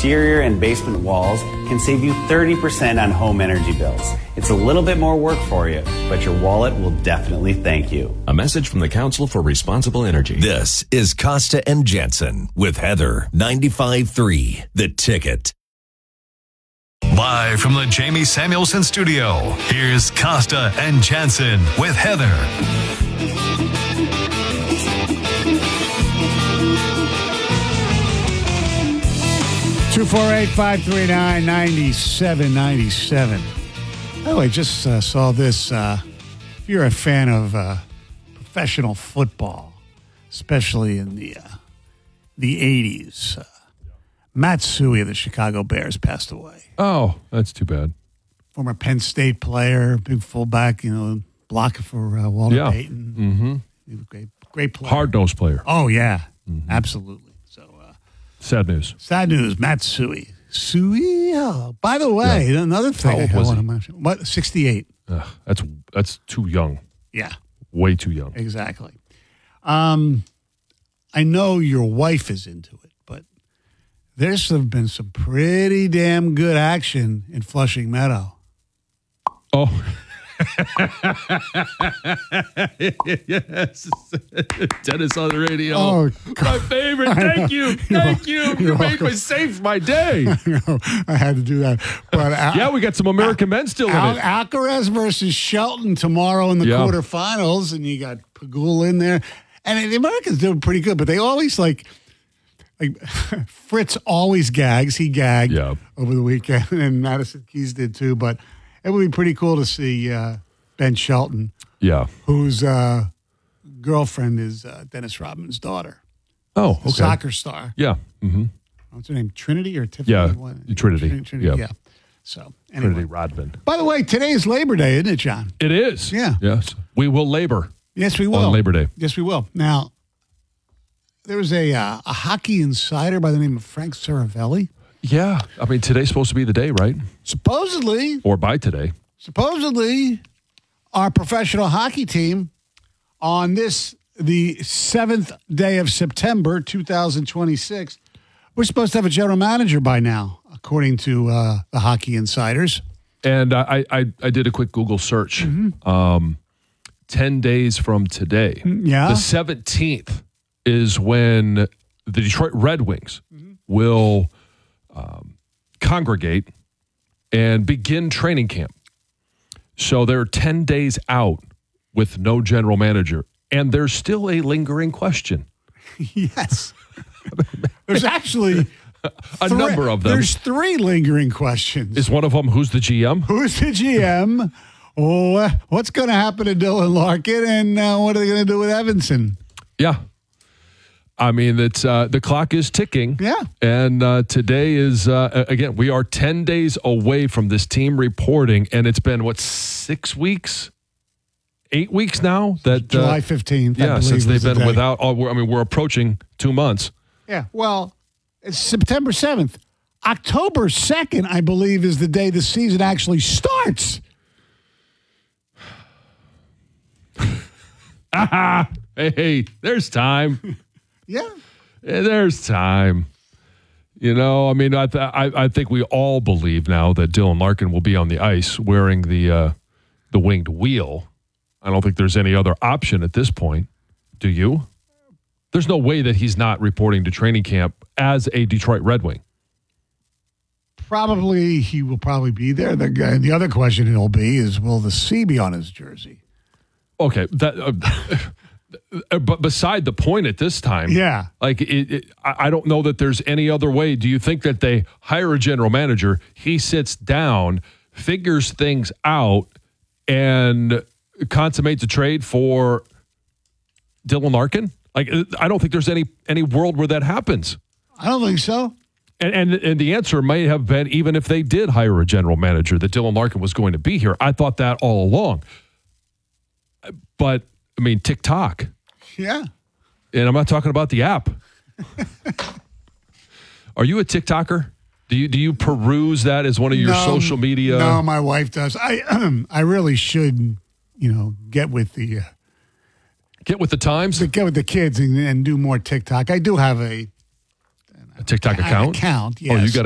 exterior and basement walls can save you 30% on home energy bills. It's a little bit more work for you, but your wallet will definitely thank you. A message from the Council for Responsible Energy. This is Costa and Jansen with Heather 95.3 The Ticket. Live from the Jamie Samuelson Studio, here's Costa and Jansen with Heather. 248-539-9797. Oh, I just saw this. If you're a fan of professional football, especially in the 80s, Matt Suhey of the Chicago Bears passed away. Oh, that's too bad. Former Penn State player, big fullback, blocker for Walter Payton. Mm-hmm. Great player. Hard-nosed player. Oh, yeah. Mm-hmm. Absolutely. Sad news. Sad news. Matt Suhey. Suhey. Oh, by the way, another thing I want to mention. What? 68. That's too young. Yeah. Way too young. Exactly. I know your wife is into it, but there's been some pretty damn good action in Flushing Meadow. Oh. Yes. Dennis on the radio. Oh, my favorite. Thank you. Thank you. You made me save my day. I had to do that. But yeah, we got some American men still in it. Alcaraz versus Shelton tomorrow in the quarterfinals, and you got Pagula in there. And the Americans doing pretty good, but they always like Fritz always gags. He gagged over the weekend, and Madison Keys did too. But it would be pretty cool to see Ben Shelton, whose girlfriend is Dennis Rodman's daughter. Oh, okay. Soccer star. Yeah. Mm-hmm. What's her name? Trinity or Tiffany? Yeah, what? Trinity. Yeah. So, anyway. Trinity Rodman. By the way, today is Labor Day, isn't it, John? It is. Yeah. Yes. We will labor. Yes, we will. On Labor Day. Yes, we will. Now, there was a hockey insider by the name of Frank Saravelli. Yeah. I mean, today's supposed to be the day, right? Supposedly. Or by today. Supposedly, our professional hockey team on the 7th day of September, 2026, we're supposed to have a general manager by now, according to the hockey insiders. And I did a quick Google search. Mm-hmm. 10 days from today. Yeah. The 17th is when the Detroit Red Wings will congregate and begin training camp. So they're 10 days out with no general manager. And there's still a lingering question. Yes. There's actually a number of them. There's 3 lingering questions. Is one of them, who's the GM? Who's the GM? Oh, what's going to happen to Dylan Larkin? And what are they going to do with Evanson? Yeah. I mean, it's the clock is ticking. Yeah. And today is, again, we are 10 days away from this team reporting. And it's been, 6 weeks? 8 weeks now? That July 15th. Yeah, since they've been without. We're approaching 2 months. Yeah. Well, it's September 7th. October 2nd, I believe, is the day the season actually starts. Hey, there's time. Yeah. There's time. I mean, I think we all believe now that Dylan Larkin will be on the ice wearing the winged wheel. I don't think there's any other option at this point. Do you? There's no way that he's not reporting to training camp as a Detroit Red Wing. Probably, he will probably be there. The other question it'll be is, will the C be on his jersey? Okay, but beside the point at this time, I don't know that there's any other way. Do you think that they hire a general manager, he sits down, figures things out, and consummates a trade for Dylan Larkin? Like, I don't think there's any world where that happens. I don't think so. And the answer may have been, even if they did hire a general manager, that Dylan Larkin was going to be here. I thought that all along. But, I mean, TikTok. Yeah. And I'm not talking about the app. Are you a TikToker? Do you peruse that as one of your social media? No, my wife does. I really should, get with the times. Get with the kids and do more TikTok. I do have a TikTok account. Yes. Oh, you got